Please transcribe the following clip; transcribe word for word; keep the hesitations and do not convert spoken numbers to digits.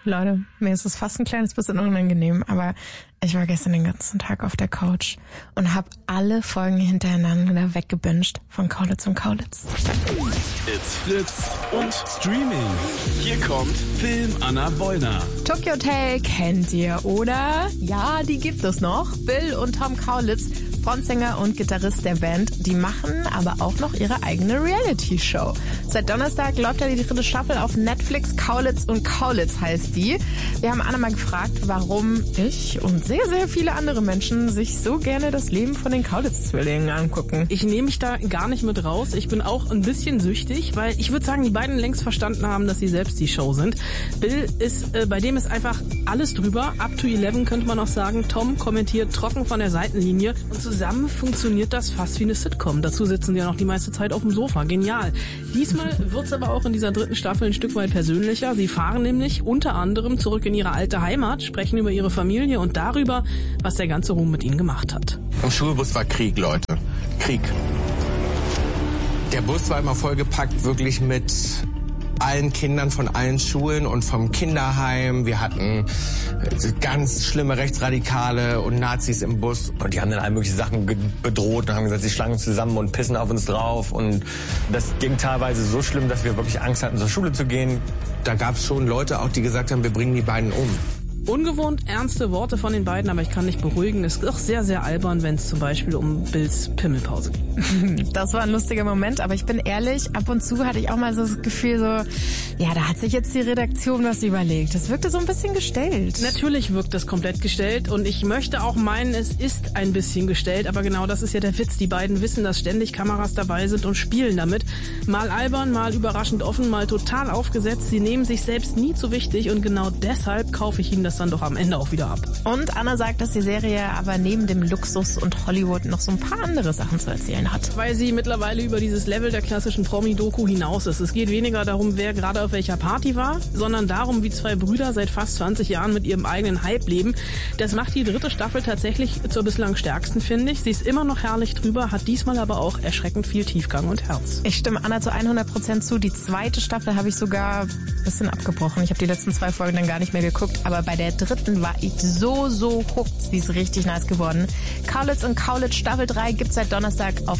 Leute, mir ist es fast ein kleines bisschen unangenehm, aber ich war gestern den ganzen Tag auf der Couch und habe alle Folgen hintereinander weggebinged von Kaulitz und Kaulitz. It's Fritz und Streaming. Hier kommt Film Anna Wollner. Tokyo Hotel kennt ihr, oder? Ja, die gibt es noch. Bill und Tom Kaulitz, Frontsänger und Gitarrist der Band, die machen aber auch noch ihre eigene Reality-Show. Seit Donnerstag läuft ja die dritte Staffel auf Netflix. Kaulitz und Kaulitz heißt die. Wir haben Anna mal gefragt, warum ich und sehr, sehr viele andere Menschen sich so gerne das Leben von den Kaulitz-Zwillingen angucken. Ich nehme mich da gar nicht mit raus. Ich bin auch ein bisschen süchtig, weil ich würde sagen, die beiden längst verstanden haben, dass sie selbst die Show sind. Bill ist, äh, bei dem ist einfach alles drüber. Up to eleven könnte man auch sagen. Tom kommentiert trocken von der Seitenlinie und zusammen funktioniert das fast wie eine Sitcom. Dazu sitzen sie ja noch die meiste Zeit auf dem Sofa. Genial. Diesmal wird's aber auch in dieser dritten Staffel ein Stück weit persönlicher. Sie fahren nämlich unter anderem zurück in ihre alte Heimat, sprechen über ihre Familie und darüber, was der ganze Ruhm mit ihnen gemacht hat. Im Schulbus war Krieg, Leute. Krieg. Der Bus war immer vollgepackt, wirklich mit allen Kindern von allen Schulen und vom Kinderheim. Wir hatten ganz schlimme Rechtsradikale und Nazis im Bus. Und die haben dann all mögliche Sachen bedroht und haben gesagt, sie schlagen uns zusammen und pissen auf uns drauf. Und das ging teilweise so schlimm, dass wir wirklich Angst hatten, zur Schule zu gehen. Da gab es schon Leute auch, die gesagt haben, wir bringen die beiden um. Ungewohnt ernste Worte von den beiden, aber ich kann nicht beruhigen. Es ist auch sehr, sehr albern, wenn es zum Beispiel um Bills Pimmelpause geht. Das war ein lustiger Moment, aber ich bin ehrlich, ab und zu hatte ich auch mal so das Gefühl so, ja, da hat sich jetzt die Redaktion was überlegt. Das wirkte so ein bisschen gestellt. Natürlich wirkt das komplett gestellt und ich möchte auch meinen, es ist ein bisschen gestellt, aber genau das ist ja der Witz. Die beiden wissen, dass ständig Kameras dabei sind und spielen damit. Mal albern, mal überraschend offen, mal total aufgesetzt. Sie nehmen sich selbst nie zu wichtig und genau deshalb kaufe ich ihnen das dann doch am Ende auch wieder ab. Und Anna sagt, dass die Serie aber neben dem Luxus und Hollywood noch so ein paar andere Sachen zu erzählen hat. Weil sie mittlerweile über dieses Level der klassischen Promi-Doku hinaus ist. Es geht weniger darum, wer gerade auf welcher Party war, sondern darum, wie zwei Brüder seit fast zwanzig Jahren mit ihrem eigenen Hype leben. Das macht die dritte Staffel tatsächlich zur bislang stärksten, finde ich. Sie ist immer noch herrlich drüber, hat diesmal aber auch erschreckend viel Tiefgang und Herz. Ich stimme Anna zu hundert Prozent zu. Die zweite Staffel habe ich sogar ein bisschen abgebrochen. Ich habe die letzten zwei Folgen dann gar nicht mehr geguckt, aber bei der dritten war ich so, so hooked. Sie ist richtig nice geworden. Kaulitz und Kaulitz Staffel drei gibt's seit Donnerstag auf